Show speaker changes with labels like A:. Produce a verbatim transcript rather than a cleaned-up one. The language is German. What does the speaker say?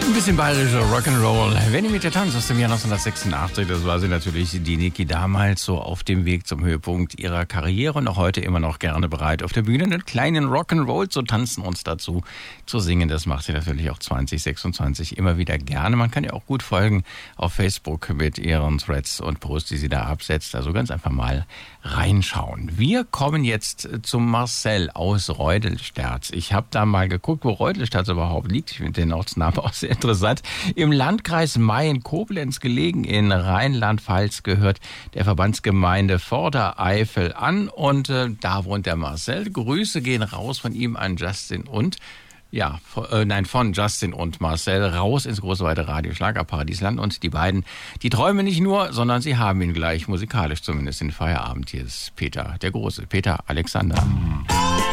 A: Ein bisschen bayerischer Rock'n'Roll. Wenn ihr mit der Tanz aus dem Jahr neunzehnhundertsechsundachtzig, das war sie natürlich, die Niki, damals so auf dem Weg zum Höhepunkt ihrer Karriere und auch heute immer noch gerne bereit, auf der Bühne einen kleinen Rock'n'Roll zu tanzen und dazu zu singen. Das macht sie natürlich auch zwanzig sechsundzwanzig immer wieder gerne. Man kann ihr auch gut folgen auf Facebook mit ihren Threads und Posts, die sie da absetzt. Also ganz einfach mal reinschauen. Wir kommen jetzt zum Marcel aus Reudelsterz. Ich habe da mal geguckt, wo Reudelsterz überhaupt liegt. Ich finde den Ortsnamen auch sehr interessant. Im Landkreis Mayen-Koblenz gelegen in Rheinland-Pfalz, gehört der Verbandsgemeinde Vordereifel an. Und äh, da wohnt der Marcel. Grüße gehen raus von ihm an Justin und Ja, von, äh, nein, von Justin und Marcel raus ins große weite Radio Schlagerparadiesland. Und die beiden, die träumen nicht nur, sondern sie haben ihn gleich musikalisch zumindest in Feierabend. Hier ist Peter der Große, Peter Alexander.